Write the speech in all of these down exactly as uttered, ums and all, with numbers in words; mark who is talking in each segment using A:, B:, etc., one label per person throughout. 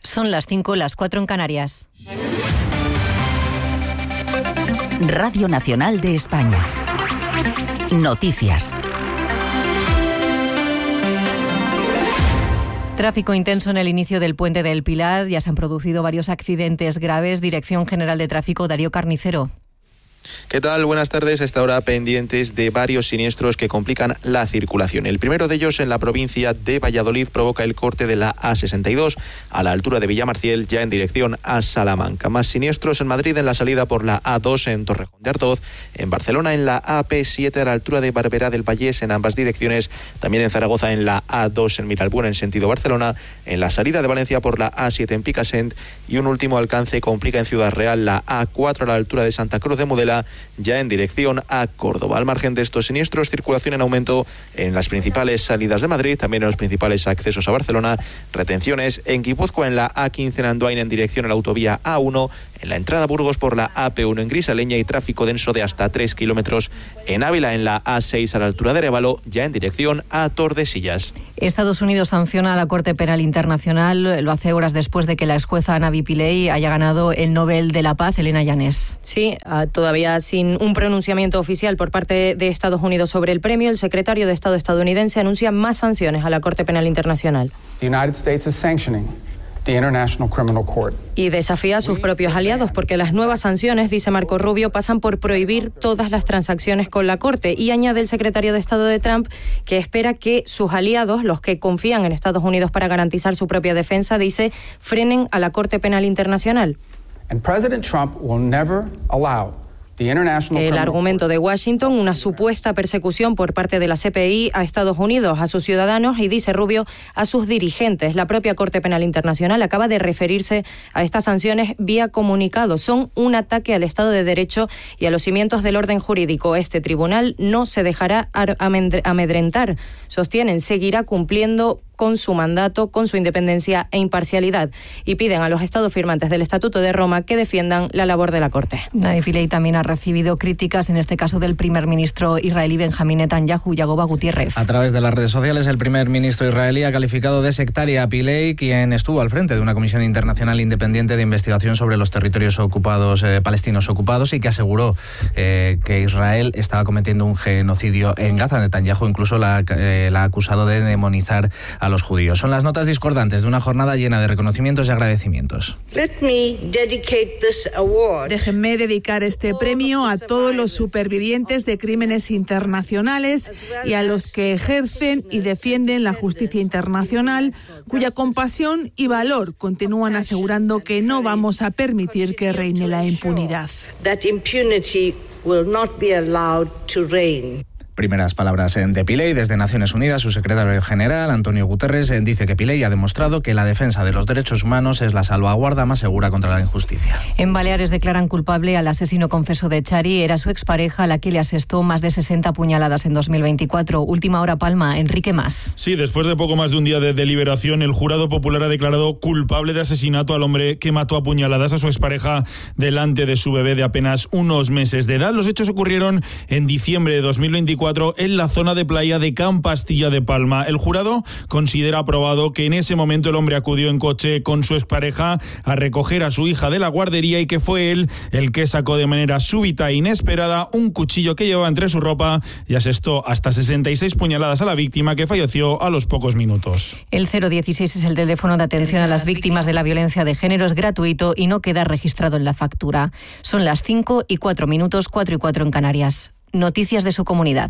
A: Son las cinco, las cuatro en Canarias.
B: Radio Nacional de España. Noticias.
A: Tráfico intenso en el inicio del Puente del Pilar. Ya se han producido varios accidentes graves. Dirección General de Tráfico, Darío Carnicero.
C: ¿Qué tal? Buenas tardes. A esta hora pendientes de varios siniestros que complican la circulación. El primero de ellos en la provincia de Valladolid provoca el corte de la A sesenta y dos a la altura de Villamarciel, ya en dirección a Salamanca. Más siniestros en Madrid en la salida por la A dos en Torrejón de Ardoz, en Barcelona en la A P siete a la altura de Barberá del Vallés en ambas direcciones, también en Zaragoza en la A dos en Miralbuena en sentido Barcelona, en la salida de Valencia por la A siete en Picassent y un último alcance complica en Ciudad Real la A cuatro a la altura de Santa Cruz de Mudela, ya en dirección a Córdoba. Al margen de estos siniestros, circulación en aumento en las principales salidas de Madrid, también en los principales accesos a Barcelona, retenciones en Guipúzcoa en la A quince en Andoain en dirección a la autovía A uno, en la entrada a Burgos por la A P uno en Grisaleña y tráfico denso de hasta tres kilómetros en Ávila en la A seis a la altura de Arévalo, ya en dirección a Tordesillas.
A: Estados Unidos sanciona a la Corte Penal Internacional, lo hace horas después de que la ex jueza Navi Pillay haya ganado el Nobel de la Paz. Elena Llanes.
D: Sí, todavía sin un pronunciamiento oficial por parte de Estados Unidos sobre el premio, el secretario de Estado estadounidense anuncia más sanciones a la Corte Penal Internacional.
E: The United States is sanctioning the International Criminal Court.
D: Y desafía a sus propios aliados porque las nuevas sanciones, dice Marco Rubio, pasan por prohibir todas las transacciones con la Corte. Y añade el secretario de Estado de Trump que espera que sus aliados, los que confían en Estados Unidos para garantizar su propia defensa, dice, frenen a la Corte Penal Internacional.
E: And President Trump will never allow
D: el argumento de Washington, una supuesta persecución por parte de la C P I a Estados Unidos, a sus ciudadanos y, dice Rubio, a sus dirigentes. La propia Corte Penal Internacional acaba de referirse a estas sanciones vía comunicado. Son un ataque al Estado de Derecho y a los cimientos del orden jurídico. Este tribunal no se dejará amedrentar. Sostienen, seguirá cumpliendo con su mandato, con su independencia e imparcialidad, y piden a los estados firmantes del Estatuto de Roma que defiendan la labor de la Corte.
A: Navi Pillay también ha recibido críticas, en este caso del primer ministro israelí Benjamín Netanyahu. Yagoba Gutiérrez.
F: A través de las redes sociales, el primer ministro israelí ha calificado de sectaria a Pillay, quien estuvo al frente de una comisión internacional independiente de investigación sobre los territorios ocupados, eh, palestinos ocupados, y que aseguró eh, que Israel estaba cometiendo un genocidio en Gaza. Netanyahu incluso la, eh, la ha acusado de demonizar a los judíos. Son las notas discordantes de una jornada llena de reconocimientos y agradecimientos.
G: Déjenme dedicar este premio a todos los supervivientes de crímenes internacionales y a los que ejercen y defienden la justicia internacional, cuya compasión y valor continúan asegurando que no vamos a permitir que reine la impunidad.
F: Primeras palabras de Pillay desde Naciones Unidas. Su secretario general, Antonio Guterres, dice que Pillay ha demostrado que la defensa de los derechos humanos es la salvaguarda más segura contra la injusticia.
A: En Baleares declaran culpable al asesino confeso de Chari. Era su expareja la que le asestó más de sesenta puñaladas en dos mil veinticuatro. Última hora, Palma. Enrique Mas.
H: Sí, después de poco más de un día de deliberación, el jurado popular ha declarado culpable de asesinato al hombre que mató a puñaladas a su expareja delante de su bebé de apenas unos meses de edad. Los hechos ocurrieron en diciembre de dos mil veinticuatro en la zona de playa de Campastilla de Palma. El jurado considera aprobado que en ese momento el hombre acudió en coche con su expareja a recoger a su hija de la guardería y que fue él el que sacó de manera súbita e inesperada un cuchillo que llevaba entre su ropa y asestó hasta sesenta y seis puñaladas a la víctima, que falleció a los pocos minutos.
A: El cero dieciséis es el teléfono de atención a las víctimas de la violencia de género, es gratuito y no queda registrado en la factura. Son las cinco y cuatro minutos, cuatro y cuatro en Canarias. Noticias de su comunidad.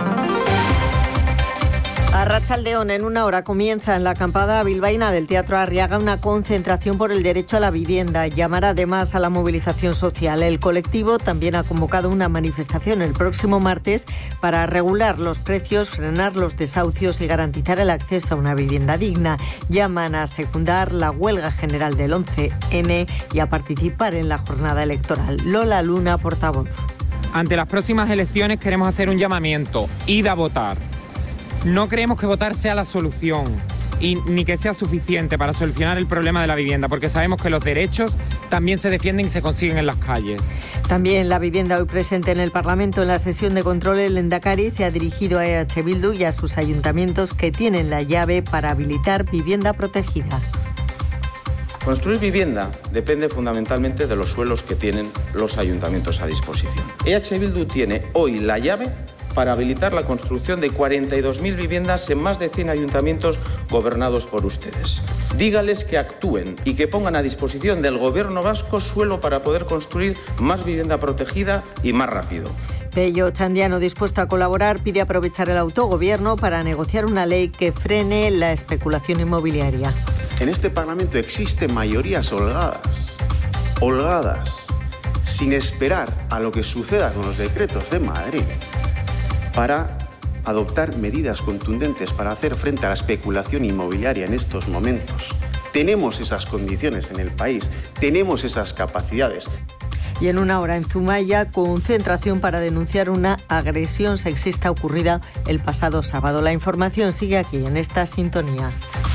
I: Arratsaldeon, en una hora comienza en la acampada bilbaína del Teatro Arriaga una concentración por el derecho a la vivienda. Llamará además a la movilización social. El colectivo también ha convocado una manifestación el próximo martes para regular los precios, frenar los desahucios y garantizar el acceso a una vivienda digna. Llaman a secundar la huelga general del once ene y a participar en la jornada electoral. Lola Luna, portavoz.
J: Ante las próximas elecciones queremos hacer un llamamiento: id a votar. No creemos que votar sea la solución y ni que sea suficiente para solucionar el problema de la vivienda, porque sabemos que los derechos también se defienden y se consiguen en las calles.
I: También la vivienda hoy presente en el Parlamento. En la sesión de control, el Lehendakari se ha dirigido a E H Bildu y a sus ayuntamientos que tienen la llave para habilitar vivienda protegida.
K: Construir vivienda depende fundamentalmente de los suelos que tienen los ayuntamientos a disposición. E H Bildu tiene hoy la llave para habilitar la construcción de cuarenta y dos mil viviendas en más de cien ayuntamientos gobernados por ustedes. Dígales que actúen y que pongan a disposición del Gobierno vasco suelo para poder construir más vivienda protegida y más rápido.
I: Pello Chandiano, dispuesto a colaborar, pide aprovechar el autogobierno para negociar una ley que frene la especulación inmobiliaria.
L: En este Parlamento existen mayorías holgadas, holgadas, sin esperar a lo que suceda con los decretos de Madrid, para adoptar medidas contundentes para hacer frente a la especulación inmobiliaria en estos momentos. Tenemos esas condiciones en el país, tenemos esas capacidades.
I: Y en una hora en Zumaya, concentración para denunciar una agresión sexista ocurrida el pasado sábado. La información sigue aquí, en esta sintonía.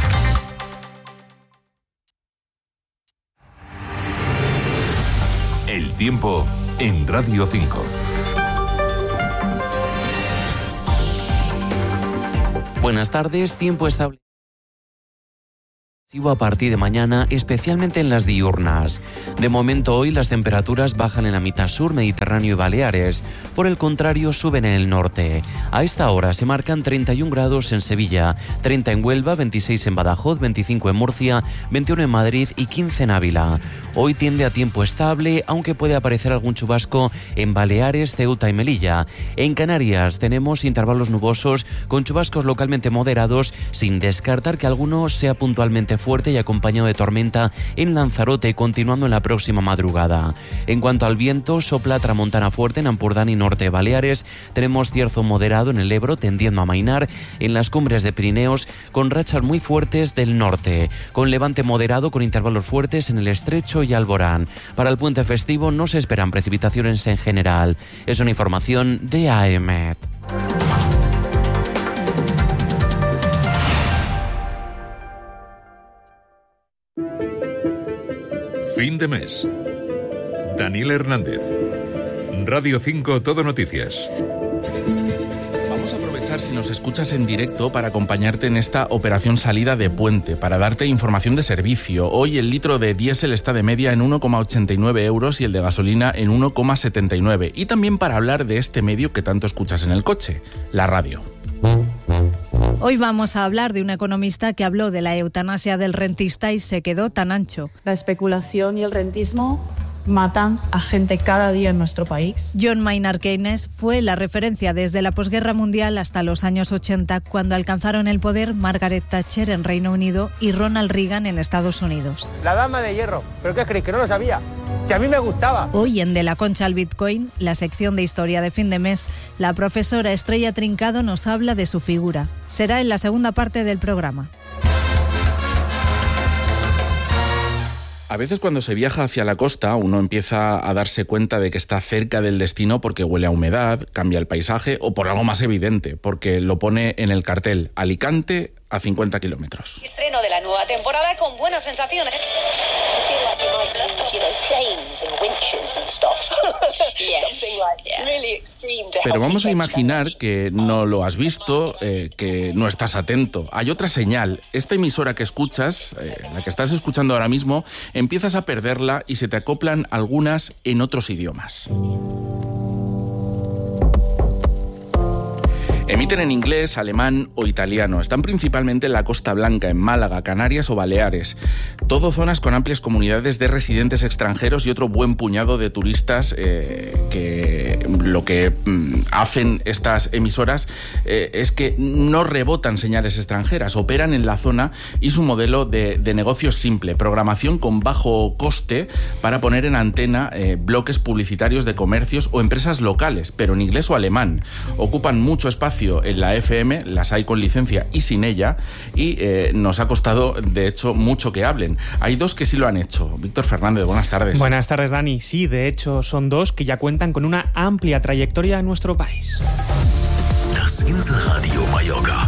M: El tiempo en Radio cinco.
N: Buenas tardes, tiempo estable a partir de mañana, especialmente en las diurnas. De momento hoy las temperaturas bajan en la mitad sur, Mediterráneo y Baleares. Por el contrario, suben en el norte. A esta hora se marcan treinta y un grados en Sevilla, treinta en Huelva, veintiséis en Badajoz, veinticinco en Murcia, veintiuno en Madrid y quince en Ávila. Hoy tiende a tiempo estable, aunque puede aparecer algún chubasco en Baleares, Ceuta y Melilla. En Canarias tenemos intervalos nubosos con chubascos localmente moderados, sin descartar que alguno sea puntualmente fuerte y acompañado de tormenta en Lanzarote, continuando en la próxima madrugada. En cuanto al viento, sopla tramontana fuerte en Ampurdán y norte de Baleares. Tenemos cierzo moderado en el Ebro, tendiendo a amainar en las cumbres de Pirineos, con rachas muy fuertes del norte, con levante moderado con intervalos fuertes en el Estrecho y Alborán. Para el puente festivo no se esperan precipitaciones en general. Es una información de A E M E T.
M: Fin de mes. Daniel Hernández. Radio cinco Todo Noticias.
O: Vamos a aprovechar si nos escuchas en directo para acompañarte en esta operación salida de puente, para darte información de servicio. Hoy el litro de diésel está de media en uno coma ochenta y nueve euros y el de gasolina en uno coma setenta y nueve. Y también para hablar de este medio que tanto escuchas en el coche, la radio.
P: Hoy vamos a hablar de un economista que habló de la eutanasia del rentista y se quedó tan ancho.
Q: La especulación y el rentismo matan a gente cada día en nuestro país.
P: John Maynard Keynes fue la referencia desde la posguerra mundial hasta los años ochenta, cuando alcanzaron el poder Margaret Thatcher en Reino Unido y Ronald Reagan en Estados Unidos.
R: La dama de hierro. ¿Pero qué creéis? Que no lo sabía. Que a mí me gustaba.
P: Hoy en De la Concha al Bitcoin, la sección de historia de fin de mes, la profesora Estrella Trincado nos habla de su figura. Será en la segunda parte del programa.
O: A veces cuando se viaja hacia la costa uno empieza a darse cuenta de que está cerca del destino porque huele a humedad, cambia el paisaje o por algo más evidente, porque lo pone en el cartel Alicante a cincuenta kilómetros.
S: Estreno de la nueva temporada con buenas sensaciones.
O: Pero vamos a imaginar que no lo has visto, eh, que no estás atento. Hay otra señal. Esta emisora que escuchas, eh, la que estás escuchando ahora mismo, empiezas a perderla y se te acoplan algunas en otros idiomas. Emiten en inglés, alemán o italiano. Están principalmente en la Costa Blanca, en Málaga, Canarias o Baleares. Todo zonas con amplias comunidades de residentes extranjeros y otro buen puñado de turistas eh, que lo que mm, hacen estas emisoras eh, es que no rebotan señales extranjeras, operan en la zona y su modelo de, de negocio es simple, programación con bajo coste para poner en antena eh, bloques publicitarios de comercios o empresas locales, pero en inglés o alemán. Ocupan mucho espacio en la F M, las hay con licencia y sin ella, y eh, nos ha costado, de hecho, mucho que hablen. Hay dos que sí lo han hecho. Víctor Fernández, buenas tardes.
T: Buenas tardes, Dani. Sí, de hecho, son dos que ya cuentan con una amplia trayectoria en nuestro país.
M: Das Inselradio Mallorca.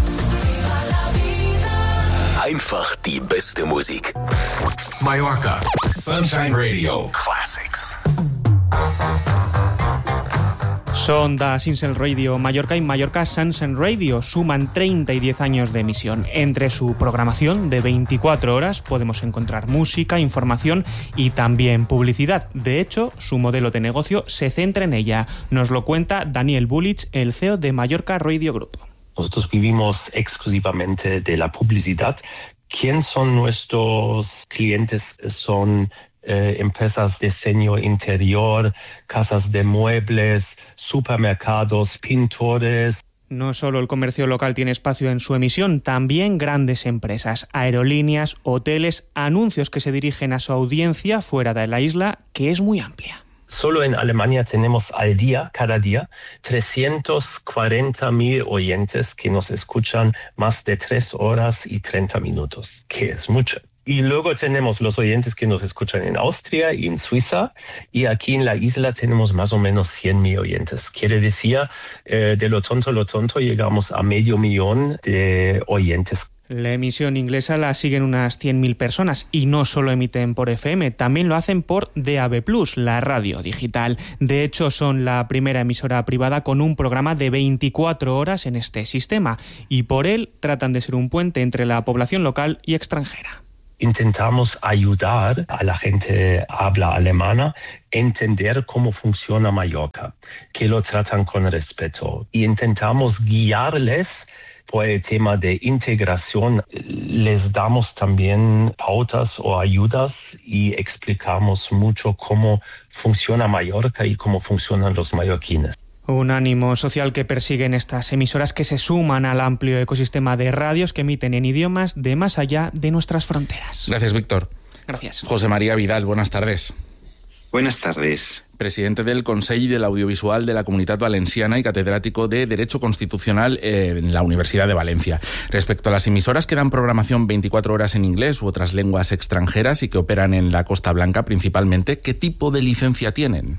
M: Einfach die beste Musik. Mallorca. Sunshine Radio. Classics.
T: Sonda, Sinsel Radio Mallorca y Mallorca Sansen Radio suman treinta y diez años de emisión. Entre su programación de veinticuatro horas podemos encontrar música, información y también publicidad. De hecho, su modelo de negocio se centra en ella. Nos lo cuenta Daniel Bullich, el C E O de Mallorca Radio Group.
U: Nosotros vivimos exclusivamente de la publicidad. ¿Quién son nuestros clientes? Son eh, empresas de diseño interior, casas de muebles, supermercados, pintores.
T: No solo el comercio local tiene espacio en su emisión, también grandes empresas, aerolíneas, hoteles, anuncios que se dirigen a su audiencia fuera de la isla, que es muy amplia.
U: Solo en Alemania tenemos al día, cada día, trescientos cuarenta mil oyentes que nos escuchan más de tres horas y treinta minutos, que es mucho. Y luego tenemos los oyentes que nos escuchan en Austria y en Suiza, y aquí en la isla tenemos más o menos cien mil oyentes. Quiere decir, eh, de lo tonto lo tonto, llegamos a medio millón de oyentes.
T: La emisión inglesa la siguen unas cien mil personas y no solo emiten por F M, también lo hacen por D A B plus, la radio digital. De hecho, son la primera emisora privada con un programa de veinticuatro horas en este sistema y por él tratan de ser un puente entre la población local y extranjera.
U: Intentamos ayudar a la gente habla alemana a entender cómo funciona Mallorca, que lo tratan con respeto, y intentamos guiarles por el tema de integración. Les damos también pautas o ayudas y explicamos mucho cómo funciona Mallorca y cómo funcionan los mallorquines.
T: Un ánimo social que persiguen estas emisoras que se suman al amplio ecosistema de radios que emiten en idiomas de más allá de nuestras fronteras.
O: Gracias, Víctor.
T: Gracias.
O: José María Vidal, buenas tardes.
V: Buenas tardes.
O: Presidente del Consell del Audiovisual de la Comunitat Valenciana y catedrático de Derecho Constitucional en la Universidad de Valencia. Respecto a las emisoras que dan programación veinticuatro horas en inglés u otras lenguas extranjeras y que operan en la Costa Blanca principalmente, ¿qué tipo de licencia tienen?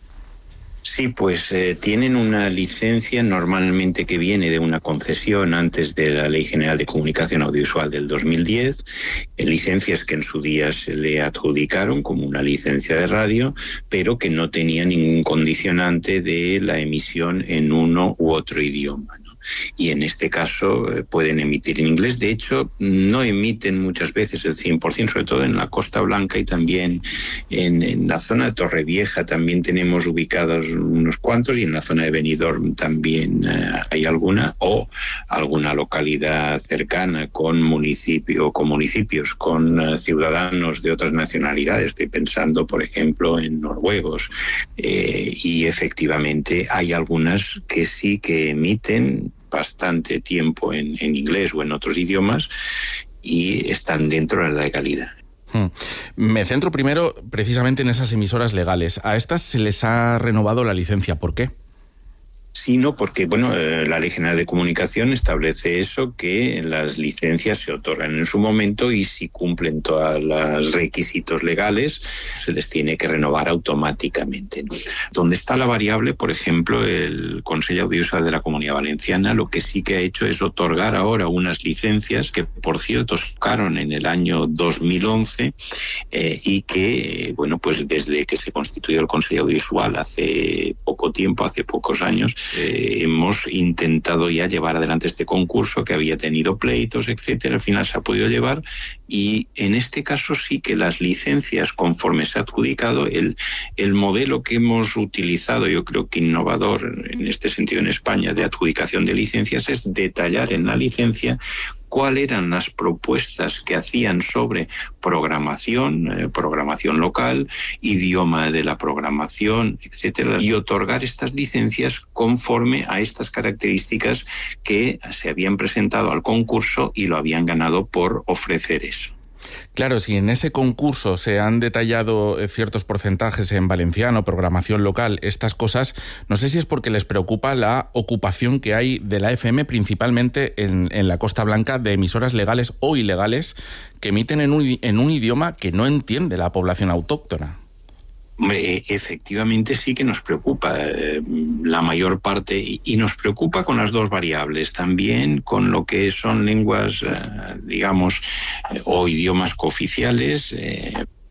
V: Sí, pues eh, tienen una licencia normalmente que viene de una concesión antes de la Ley General de Comunicación Audiovisual del dos mil diez, eh, licencias que en su día se le adjudicaron como una licencia de radio, pero que no tenía ningún condicionante de la emisión en uno u otro idioma, ¿no? Y en este caso eh, pueden emitir en inglés. De hecho, no emiten muchas veces el cien por ciento, sobre todo en la Costa Blanca y también en, en la zona de Torrevieja también tenemos ubicados unos cuantos, y en la zona de Benidorm también eh, hay alguna, o alguna localidad cercana con municipio, con municipios, con uh, ciudadanos de otras nacionalidades. Estoy pensando, por ejemplo, en noruegos, eh, y efectivamente hay algunas que sí que emiten bastante tiempo en, en inglés o en otros idiomas y están dentro de la legalidad.
O: Hmm. Me centro primero precisamente en esas emisoras legales. A estas se les ha renovado la licencia. ¿Por qué?
V: Sino porque, bueno, eh, la Ley General de Comunicación establece eso, que las licencias se otorgan en su momento y si cumplen todos los requisitos legales se les tiene que renovar automáticamente, ¿no? Donde está la variable, por ejemplo, el Consell Audiovisual de la Comunidad Valenciana lo que sí que ha hecho es otorgar ahora unas licencias que, por cierto, tocaron en el año dos mil once eh, y que, bueno, pues desde que se constituyó el Consell Audiovisual hace poco tiempo, hace pocos años, Eh, hemos intentado ya llevar adelante este concurso que había tenido pleitos, etcétera. Al final se ha podido llevar y en este caso sí que las licencias, conforme se ha adjudicado, el, el modelo que hemos utilizado, yo creo que innovador en este sentido en España, de adjudicación de licencias, es detallar en la licencia cuáles eran las propuestas que hacían sobre programación, eh, programación local, idioma de la programación, etcétera, y otorgar estas licencias conforme a estas características que se habían presentado al concurso y lo habían ganado por ofrecer eso.
O: Claro, si en ese concurso se han detallado ciertos porcentajes en valenciano, programación local, estas cosas, no sé si es porque les preocupa la ocupación que hay de la F M, principalmente en, en la Costa Blanca, de emisoras legales o ilegales que emiten en un, en un idioma que no entiende la población autóctona.
V: Hombre, efectivamente sí que nos preocupa eh, la mayor parte y, y nos preocupa con las dos variables, también con lo que son lenguas, eh, digamos, eh, o idiomas cooficiales. Eh,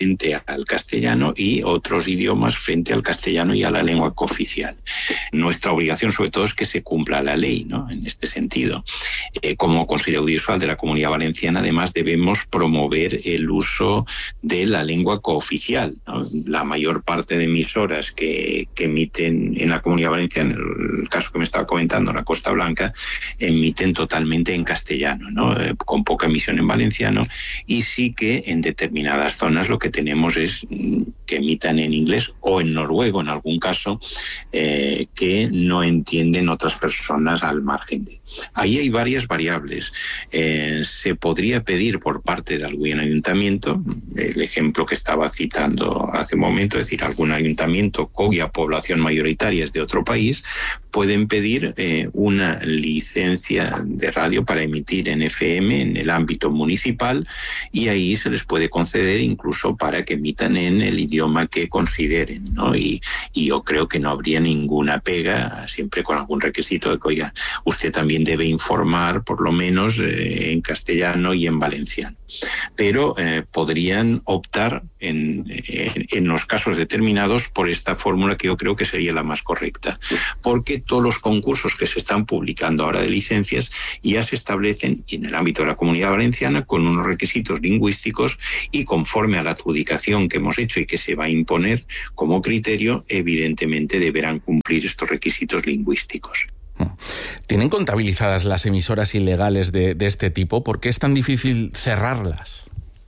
V: frente al castellano y otros idiomas frente al castellano y a la lengua cooficial. Nuestra obligación sobre todo es que se cumpla la ley, ¿no? En este sentido. Eh, como Consejo Audiovisual de la Comunidad Valenciana, además debemos promover el uso de la lengua cooficial, ¿no? La mayor parte de emisoras que, que emiten en la Comunidad Valenciana, en el caso que me estaba comentando, la Costa Blanca, emiten totalmente en castellano, ¿no? Eh, con poca emisión en valenciano, y sí que en determinadas zonas lo que tenemos es que emitan en inglés o en noruego en algún caso, eh, que no entienden otras personas al margen de. Ahí hay varias variables. Eh, se podría pedir por parte de algún ayuntamiento, el ejemplo que estaba citando hace un momento, es decir, algún ayuntamiento cuya población mayoritaria es de otro país, pueden pedir eh, una licencia de radio para emitir en F M en el ámbito municipal, y ahí se les puede conceder incluso para que emitan en el idioma que consideren, ¿no? Y, y yo creo que no habría ninguna pega, siempre con algún requisito de que, oiga, usted también debe informar por lo menos eh, en castellano y en valenciano. Pero eh, podrían optar en, en, en los casos determinados por esta fórmula que yo creo que sería la más correcta, porque todos los concursos que se están publicando ahora de licencias ya se establecen en el ámbito de la Comunidad Valenciana con unos requisitos lingüísticos, y conforme a la adjudicación que hemos hecho y que se va a imponer como criterio, evidentemente deberán cumplir estos requisitos lingüísticos.
O: ¿Tienen contabilizadas las emisoras ilegales de, de este tipo? ¿Por qué es tan difícil cerrarlas?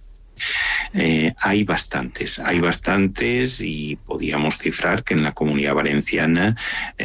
V: Eh, hay bastantes, hay bastantes y podíamos cifrar que en la Comunidad Valenciana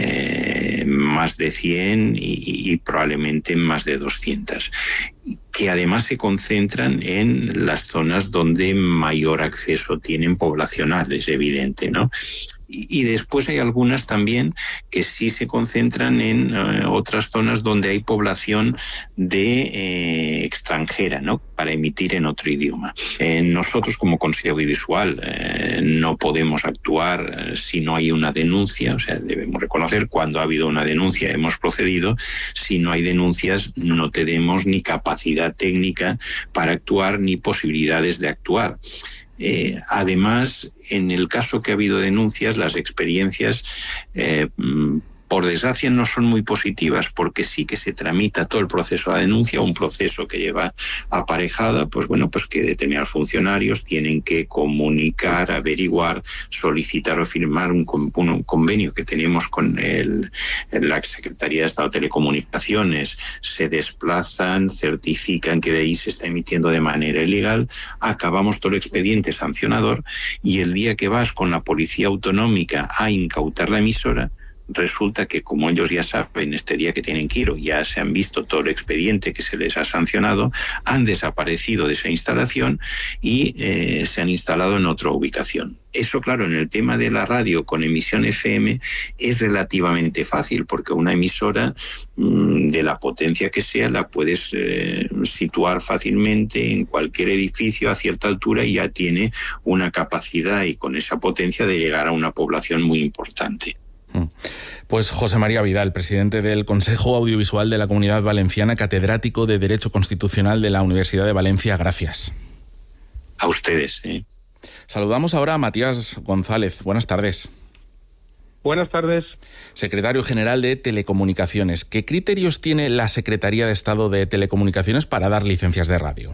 V: eh, más de cien y, y probablemente más de doscientas, que además se concentran en las zonas donde mayor acceso tienen poblacional, es evidente, ¿no? Y, y después hay algunas también que sí se concentran en eh, otras zonas donde hay población de eh, extranjera, ¿no? Para emitir en otro idioma. Eh, nosotros como Consejo Audiovisual eh, no podemos actuar eh, si no hay una denuncia, o sea, debemos reconocer cuando ha habido una denuncia hemos procedido. Si no hay denuncias no tenemos ni capacidad técnica para actuar ni posibilidades de actuar. Eh, además, en el caso que ha habido denuncias, las experiencias eh, por desgracia no son muy positivas, porque sí que se tramita todo el proceso de denuncia, un proceso que lleva aparejada, pues bueno, pues que determinados funcionarios tienen que comunicar, averiguar, solicitar o firmar un, un convenio que tenemos con el, la Secretaría de Estado de Telecomunicaciones, se desplazan, certifican que de ahí se está emitiendo de manera ilegal, acabamos todo el expediente sancionador, y el día que vas con la Policía Autonómica a incautar la emisora, resulta que como ellos ya saben este día que tienen que ir, o ya se han visto todo el expediente que se les ha sancionado, han desaparecido de esa instalación y eh, se han instalado en otra ubicación. Eso, claro, en el tema de la radio con emisión F M es relativamente fácil, porque una emisora mmm, de la potencia que sea la puedes eh, situar fácilmente en cualquier edificio a cierta altura y ya tiene una capacidad y con esa potencia de llegar a una población muy importante.
O: Pues José María Vidal, presidente del Consejo Audiovisual de la Comunidad Valenciana, catedrático de Derecho Constitucional de la Universidad de Valencia, gracias.
V: A ustedes. ¿eh?
O: Saludamos ahora a Matías González. Buenas tardes.
B: Buenas tardes.
O: Secretario General de Telecomunicaciones. ¿Qué criterios tiene la Secretaría de Estado de Telecomunicaciones para dar licencias de radio?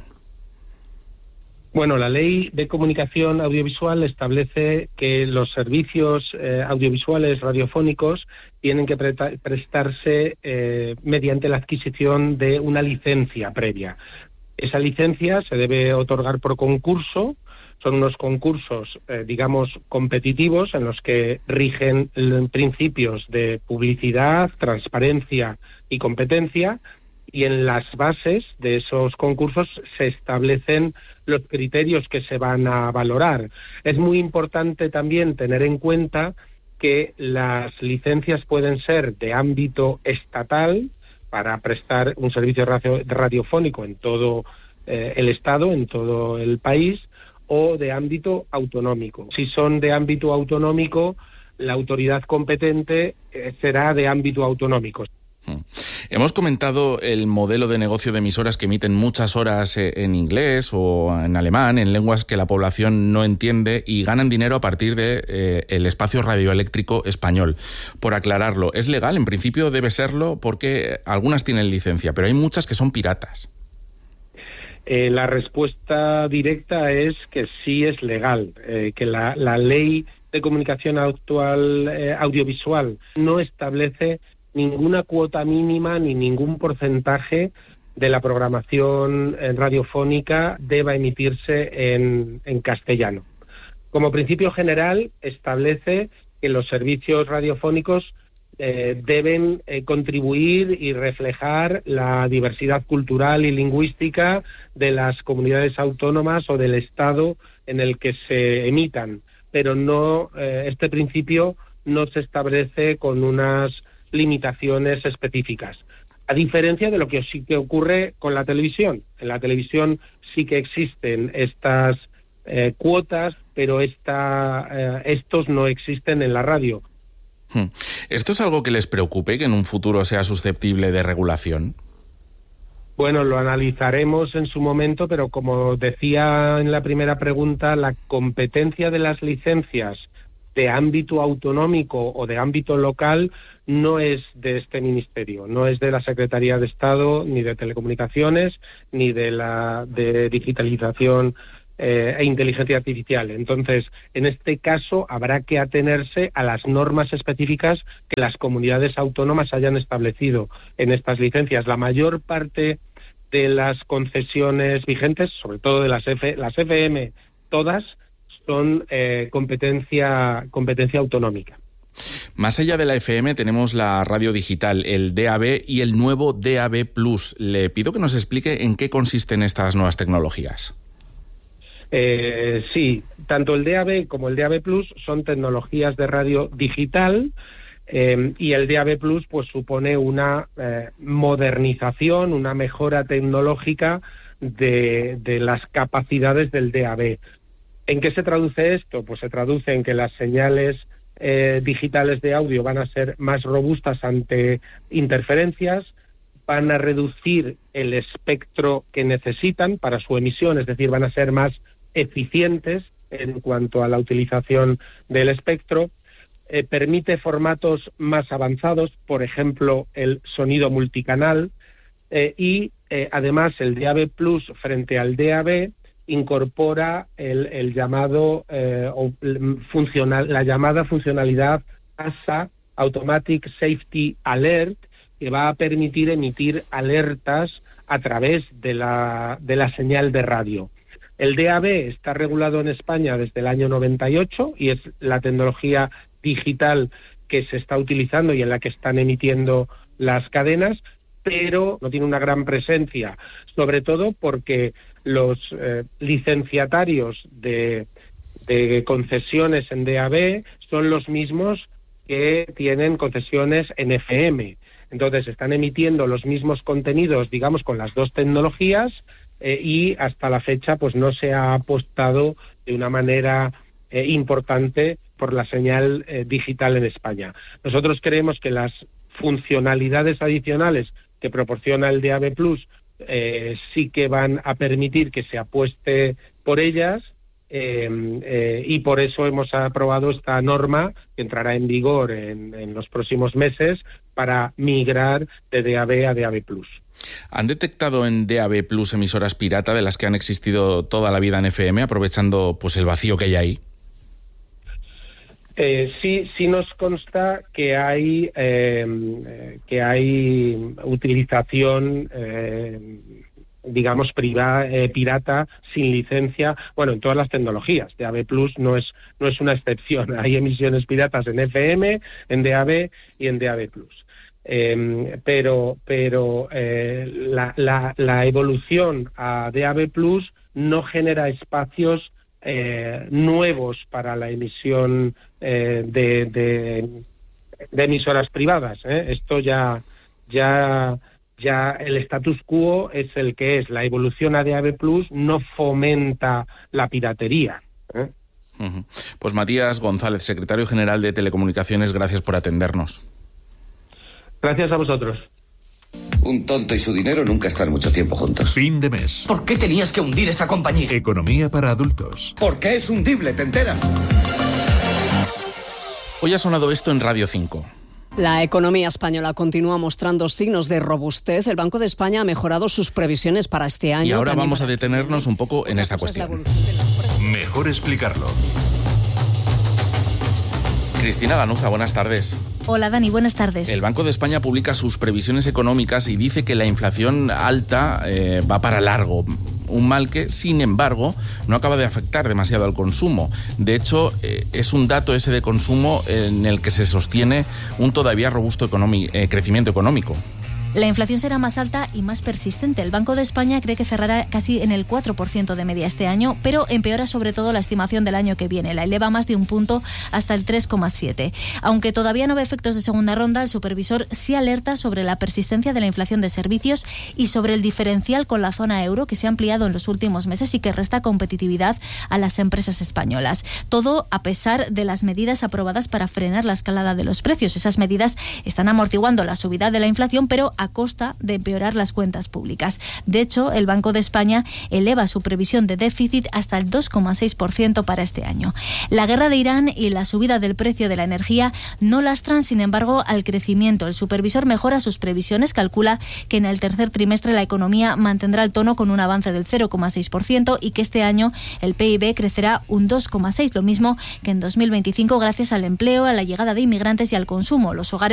B: Bueno, la Ley de Comunicación Audiovisual establece que los servicios eh, audiovisuales radiofónicos tienen que pre- prestarse eh, mediante la adquisición de una licencia previa. Esa licencia se debe otorgar por concurso. Son unos concursos, eh, digamos, competitivos en los que rigen principios de publicidad, transparencia y competencia, y en las bases de esos concursos se establecen los criterios que se van a valorar. Es muy importante también tener en cuenta que las licencias pueden ser de ámbito estatal para prestar un servicio radio, radiofónico en todo eh, el Estado, en todo el país, o de ámbito autonómico. Si son de ámbito autonómico, la autoridad competente eh, será de ámbito autonómico.
O: Hemos comentado el modelo de negocio de emisoras que emiten muchas horas en inglés o en alemán, en lenguas que la población no entiende, y ganan dinero a partir de eh, el espacio radioeléctrico español. Por aclararlo, ¿es legal? En principio debe serlo porque algunas tienen licencia, pero hay muchas que son piratas.
B: Eh, la respuesta directa es que sí es legal, eh, que la, la ley de comunicación actual eh, audiovisual no establece ninguna cuota mínima ni ningún porcentaje de la programación radiofónica deba emitirse en, en castellano. Como principio general, establece que los servicios radiofónicos eh, deben eh, contribuir y reflejar la diversidad cultural y lingüística de las comunidades autónomas o del Estado en el que se emitan, pero no eh, este principio no se establece con unas limitaciones específicas, a diferencia de lo que sí que ocurre con la televisión. En la televisión sí que existen estas eh, cuotas, pero esta, eh, estos no existen en la radio.
O: ¿Esto es algo que les preocupe, que en un futuro sea susceptible de regulación?
B: Bueno, lo analizaremos en su momento, pero como decía en la primera pregunta, la competencia de las licencias de ámbito autonómico o de ámbito local no es de este ministerio, no es de la Secretaría de Estado, ni de Telecomunicaciones, ni de la de Digitalización eh, e Inteligencia Artificial. Entonces, en este caso, habrá que atenerse a las normas específicas que las comunidades autónomas hayan establecido en estas licencias. La mayor parte de las concesiones vigentes, sobre todo de las, F, las F M, todas, son eh, competencia, competencia autonómica.
O: Más allá de la F M tenemos la radio digital, el D A B y el nuevo D A B plus. Le pido que nos explique en qué consisten estas nuevas tecnologías.
B: Eh, sí, tanto el D A B como el D A B plus son tecnologías de radio digital, eh, y el D A B plus pues supone una eh, modernización, una mejora tecnológica de, de las capacidades del D A B. ¿En qué se traduce esto? Pues se traduce en que las señales eh, digitales de audio van a ser más robustas ante interferencias, van a reducir el espectro que necesitan para su emisión, es decir, van a ser más eficientes en cuanto a la utilización del espectro, eh, permite formatos más avanzados, por ejemplo, el sonido multicanal, eh, y eh, además el D A B plus frente al D A B incorpora el, el llamado eh, o, funcional, la llamada funcionalidad A S A, Automatic Safety Alert, que va a permitir emitir alertas a través de la, de la señal de radio. El D A B está regulado en España desde el año noventa y ocho y es la tecnología digital que se está utilizando y en la que están emitiendo las cadenas, pero no tiene una gran presencia, sobre todo porque los eh, licenciatarios de, de concesiones en D A B son los mismos que tienen concesiones en F M. Entonces están emitiendo los mismos contenidos, digamos, con las dos tecnologías, eh, y hasta la fecha pues no se ha apostado de una manera eh, importante por la señal eh, digital en España. Nosotros creemos que las funcionalidades adicionales que proporciona el D A B plus eh, sí que van a permitir que se apueste por ellas, eh, eh, y por eso hemos aprobado esta norma que entrará en vigor en, en los próximos meses para migrar de D A B a D A B plus.
O: ¿Han detectado en D A B plus emisoras pirata de las que han existido toda la vida en F M, aprovechando pues el vacío que hay ahí?
B: Eh, sí, sí nos consta que hay eh, que hay utilización, eh, digamos, privada, eh, pirata, sin licencia, bueno, en todas las tecnologías. D A B plus no es no es una excepción. Hay emisiones piratas en F M, en D A B y en D A B plus. Eh, pero pero eh, la, la, la evolución a D A B plus no genera espacios Eh, nuevos para la emisión eh, de, de, de emisoras privadas. ¿eh? Esto ya, ya, ya el status quo es el que es. La evolución a D A B plus no fomenta la piratería. ¿eh?
O: Uh-huh. Pues Matías González, secretario general de Telecomunicaciones, gracias por atendernos.
B: Gracias a vosotros.
C: Un tonto y su dinero nunca están mucho tiempo juntos.
E: Fin de mes.
W: ¿Por qué tenías que hundir esa compañía?
E: Economía para adultos.
C: Porque es hundible, ¿te enteras?
O: Hoy ha sonado esto en Radio cinco.
X: La economía española continúa mostrando signos de robustez. El Banco de España ha mejorado sus previsiones para este año.
O: Y ahora
X: También
O: vamos
X: para...
O: a detenernos un poco en esta cuestión.
E: Mejor explicarlo.
O: Cristina Ganuza, buenas tardes.
Y: Hola Dani, buenas tardes.
O: El Banco de España publica sus previsiones económicas y dice que la inflación alta eh, va para largo. Un mal que, sin embargo, no acaba de afectar demasiado al consumo. De hecho, eh, es un dato ese de consumo en el que se sostiene un todavía robusto economi- eh, crecimiento económico.
Y: La inflación será más alta y más persistente. El Banco de España cree que cerrará casi en el cuatro por ciento de media este año, pero empeora sobre todo la estimación del año que viene. La eleva más de un punto hasta el tres coma siete. Aunque todavía no ve efectos de segunda ronda, el supervisor sí alerta sobre la persistencia de la inflación de servicios y sobre el diferencial con la zona euro que se ha ampliado en los últimos meses y que resta competitividad a las empresas españolas. Todo a pesar de las medidas aprobadas para frenar la escalada de los precios. Esas medidas están amortiguando la subida de la inflación, pero a costa de empeorar las cuentas públicas. De hecho, el Banco de España eleva su previsión de déficit hasta el dos coma seis por ciento para este año. La guerra de Irán y la subida del precio de la energía no lastran, sin embargo, al crecimiento. El supervisor mejora sus previsiones, calcula que en el tercer trimestre la economía mantendrá el tono con un avance del cero coma seis por ciento y que este año el P I B crecerá un dos coma seis por ciento, lo mismo que en dos mil veinticinco gracias al empleo, a la llegada de inmigrantes y al consumo. Los hogares